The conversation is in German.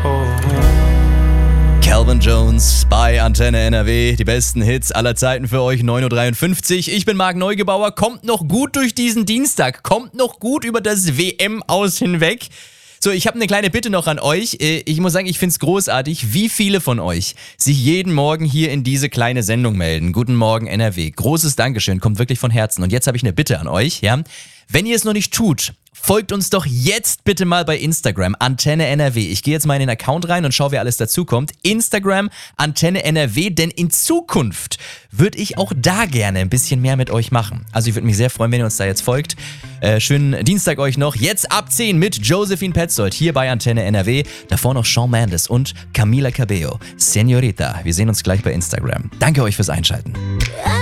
Calvin Jones bei Antenne NRW. Die besten Hits aller Zeiten für euch, 9.53 Uhr. Ich bin Marc Neugebauer. Kommt noch gut durch diesen Dienstag. Kommt noch gut über das WM-Aus hinweg. So, ich habe eine kleine Bitte noch an euch. Ich muss sagen, ich finde es großartig, wie viele von euch sich jeden Morgen hier in diese kleine Sendung melden. Guten Morgen NRW. Großes Dankeschön, kommt wirklich von Herzen. Und jetzt habe ich eine Bitte an euch. Ja? Wenn ihr es noch nicht tut, folgt uns doch jetzt bitte mal bei Instagram, Antenne NRW. Ich gehe jetzt mal in den Account rein und schaue, wer alles dazukommt. Instagram, Antenne NRW, denn in Zukunft würde ich auch da gerne ein bisschen mehr mit euch machen. Also ich würde mich sehr freuen, wenn ihr uns da jetzt folgt. Schönen Dienstag euch noch. Jetzt ab 10 mit Josephine Petzold hier bei Antenne NRW. Davor noch Shawn Mendes und Camila Cabello. Señorita, wir sehen uns gleich bei Instagram. Danke euch fürs Einschalten.